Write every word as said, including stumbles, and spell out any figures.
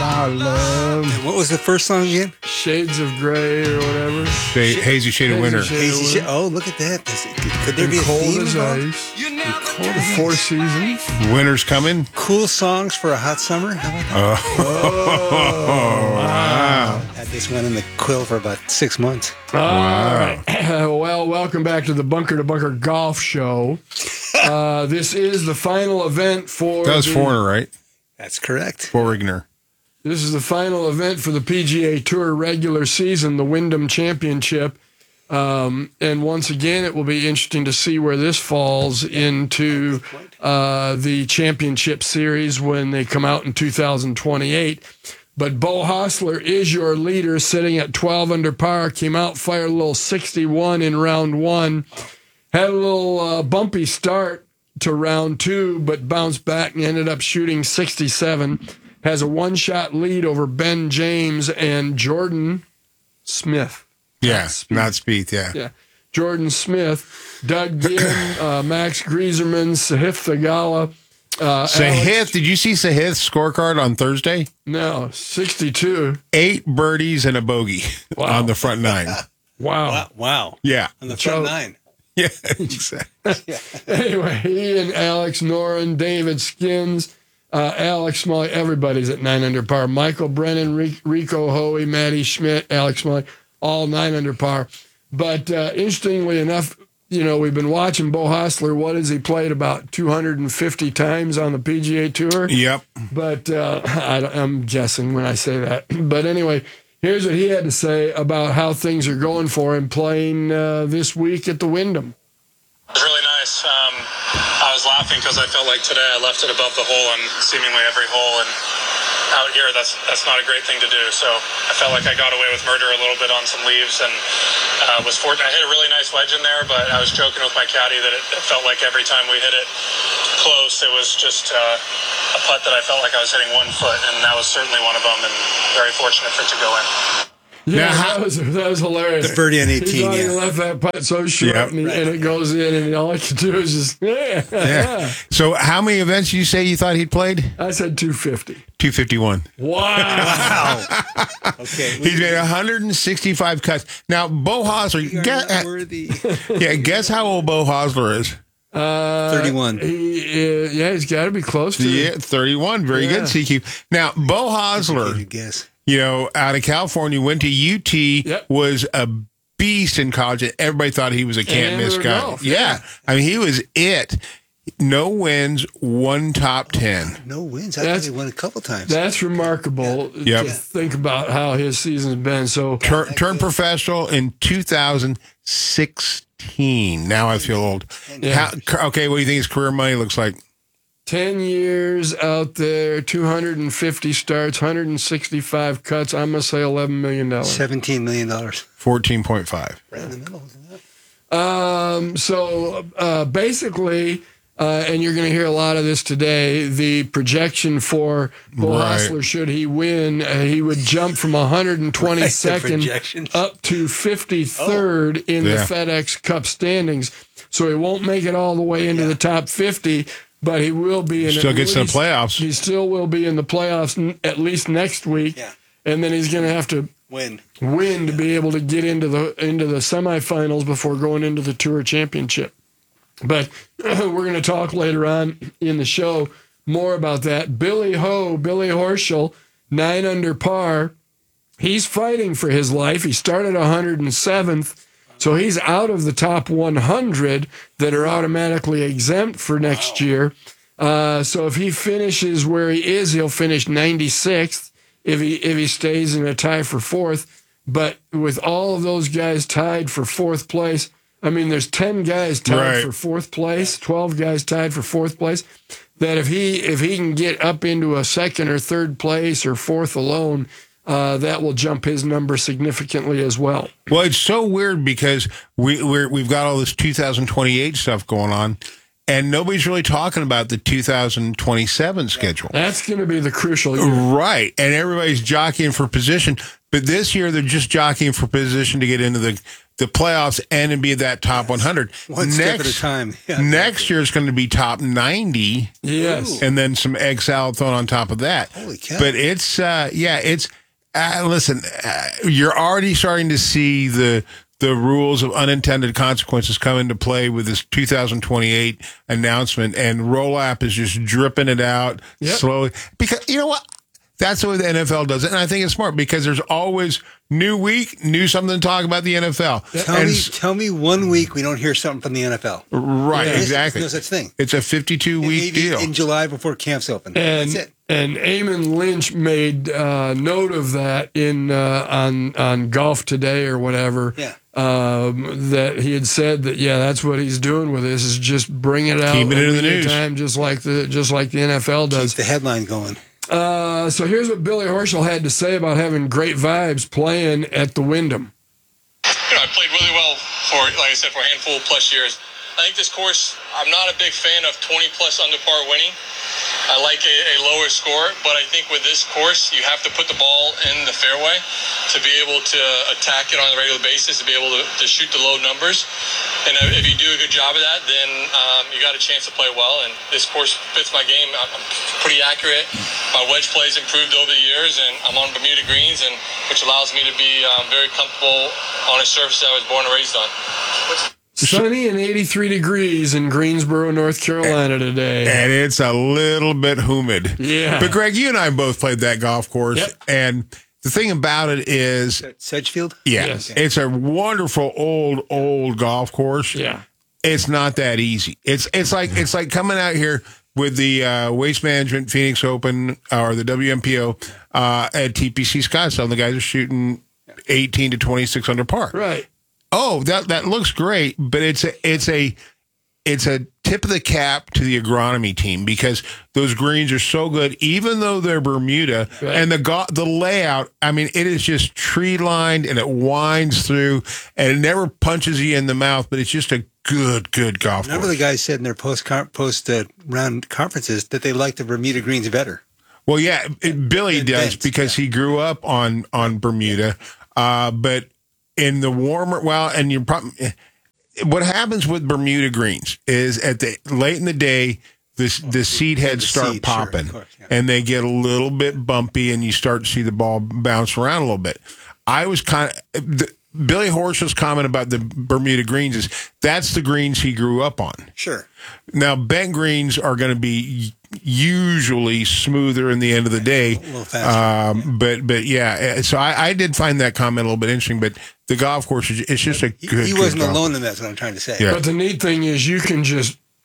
I love. And what was the first song again? Shades of Gray or whatever. Shade, hazy Shade of Winter. Shade of Hazy Winter. Shade. Oh, look at that. Does it, could, could there And be a Cold theme as involved? Ice. And Cold The as Four Ice. Seasons. Winter's coming. Cool songs for a hot summer. How about that? Oh, wow. Had this one in the quill for about six months. All right. Well, welcome back to the Bunker to Bunker Golf Show. Uh, this is the final event for. That was the, Foreigner, right? That's correct. Foreigner. This is the final event for the P G A Tour regular season, the Wyndham Championship. Um, and once again, it will be interesting to see where this falls into uh, the championship series when they come out in two thousand twenty-eight. But Beau Hossler is your leader, sitting at twelve under par. Came out, fired a little sixty-one in round one. Had a little uh, bumpy start to round two, but bounced back and ended up shooting sixty-seven. Has a one-shot lead over Ben James and Jordan Smith. Yeah, Not Spieth. not Spieth, yeah. Yeah. Jordan Smith, Doug Ginn, uh, Max Grieserman, Sahith Theegala. Uh, Sahith, Alex, did you see Sahith's scorecard on Thursday? no, sixty-two. Eight birdies and a bogey Wow. on the front nine. Wow. Wow. Wow. Yeah. On the So- front nine. Yeah, exactly. Anyway, he and Alex Noren, David Skins, uh, Alex Smalley, everybody's at nine under par. Michael Brennan, Rico Hoey, Matty Schmidt, Alex Smalley, all nine under par. But uh, interestingly enough, you know, we've been watching Beau Hossler. What has he played? About two hundred fifty times on the P G A Tour? Yep. But uh, I, I'm guessing when I say that. But anyway, here's what he had to say about how things are going for him playing uh, this week at the Wyndham. It was really nice. Um, I was laughing because I felt like today I left it above the hole on seemingly every hole, and out here that's that's not a great thing to do. So I felt like I got away with murder a little bit on some leaves, and uh, was fortunate. I hit a really nice wedge in there, but I was joking with my caddy that it, it felt like every time we hit it close, it was just uh, a putt that I felt like I was hitting one foot, and that was certainly one of them, and very fortunate for it to go in. Yeah, Now, how- that was that was hilarious. The birdie on He's eighteen, already yeah. left that putt so short, Yep. and, he- and it goes in, and all I could do is just yeah. Yeah. So how many events did you say you thought he'd played? I said two fifty. two fifty-one. Wow. Wow. Okay. He's made one hundred sixty-five cuts. Now, Beau Hossler, We are guess, not worthy. yeah, guess how old Beau Hossler is? Uh, thirty-one. He, uh, yeah, he's got to be close to Yeah, thirty-one. Very Yeah. good, C Q. Now, Beau Good Hossler, guess. you know, out of California, went to U T, Yep. was a beast in college, and everybody thought he was a can't-miss amateur guy. golf, yeah. yeah. I mean, he was it. No wins, one top ten. No wins. I That's- think he won a couple times. That's remarkable Yep. to think about how his season's been. So Tur- turned professional in two thousand sixteen. Now I feel old. Yeah. How, okay, what do you think his career money looks like? ten years out there, two hundred fifty starts, one hundred sixty-five cuts. I'm going to say eleven million dollars. seventeen million dollars. fourteen point five. Right in the middle, isn't it? Um, so uh, basically, uh, and you're going to hear a lot of this today, the projection for Beau Right. Hossler, should he win, uh, he would jump from one hundred twenty-second projections. up to fifty-third in Yeah. the FedEx Cup standings. So he won't make it all the way into the top fifty, but he will be in Still at gets to the least- playoffs. He still will be in the playoffs n- at least next week. Yeah. And then he's going to have to Win. win to be able to get into the into the semifinals before going into the Tour Championship. But we're going to talk later on in the show more about that. Billy Ho, Billy Horschel, nine under par. He's fighting for his life. He started one hundred seventh, so he's out of the top one hundred that are automatically exempt for next year. Uh, so if he finishes where he is, he'll finish ninety-sixth. If he if he stays in a tie for fourth. But with all of those guys tied for fourth place, I mean, there's ten guys tied Right. for fourth place, twelve guys tied for fourth place. That if he if he can get up into a second or third place or fourth alone, uh, that will jump his number significantly as well. Well, it's so weird because we, we're, we've got all this two thousand twenty-eight stuff going on, and nobody's really talking about the two thousand twenty-seven schedule. That's going to be the crucial year. Right. And everybody's jockeying for position. But this year they're just jockeying for position to get into the, the playoffs and to be that top one hundred. One next, step at a time. Yeah, next exactly. year is going to be top ninety. Yes. And then some X L thrown on top of that. Holy cow. But it's, uh, yeah, it's, uh, listen, uh, you're already starting to see the the rules of unintended consequences come into play with this two thousand twenty-eight announcement, and Roll-App is just dripping it out Yep. slowly. Because, you know what? That's the way the N F L does it, and I think it's smart because there's always new week, new something to talk about the N F L. Tell And me, s- tell me one week we don't hear something from the N F L. right, Yeah. exactly. There's no such thing. It's a fifty-two week Maybe deal. in July before camps open. And That's it. and Eamon Lynch made uh, note of that in uh, on on Golf Today or whatever. Yeah. Um, that he had said that yeah, that's what he's doing with this is just bring it out, Keep it in the a week at a news. time, just like the just like the N F L Keep does. the headline going. Uh, so here's what Billy Horschel had to say about having great vibes playing at the Wyndham. You know, I played really well for, like I said, for a handful of plus years. I think this course, I'm not a big fan of twenty plus under par winning. I like a, a lower score, but I think with this course, you have to put the ball in the fairway to be able to attack it on a regular basis, to be able to, to shoot the low numbers. And if you do a good job of that, then um, you got a chance to play well. And this course fits my game. I'm I'm pretty accurate. My wedge play's improved over the years, and I'm on Bermuda greens, and which allows me to be um, very comfortable on a surface that I was born and raised on. Sunny and eighty-three degrees in Greensboro, North Carolina today. And it's a little bit humid. Yeah. But Greg, you and I both played that golf course. Yep. And the thing about it is, Sedgefield? yeah, Yes. it's a wonderful old, old golf course. Yeah. It's not that easy. It's it's like it's like coming out here with the uh, Waste Management Phoenix Open or the W M P O uh, at T P C Scottsdale. The guys are shooting eighteen to twenty-six under par. Right. Oh, that that looks great, but it's a it's a it's a tip of the cap to the agronomy team because those greens are so good, even though they're Bermuda Right. and the go- the layout. I mean, it is just tree lined and it winds through and it never punches you in the mouth. But it's just a good, good golf Remember course. the guys said in their post post uh, round conferences that they like the Bermuda greens better. Well, yeah, it, Billy And does Vince, because he grew up on on Bermuda, uh, but in the warmer, well, and you're probably. What happens with Bermuda greens is at the late in the day, this the seed heads The start seed, sure, popping, of course, yeah. and they get a little bit bumpy, and you start to see the ball bounce around a little bit. I was kind of the, Billy Horschel's comment about the Bermuda greens is that's the greens he grew up on. Sure. Now, bent greens are going to be usually smoother in the end of the day. A little faster. Um, but, but yeah, so I, I did find that comment a little bit interesting, but the golf course, is it's just a He, good he good wasn't golf. alone in that, that's what I'm trying to say. Yeah. But the neat thing is you can just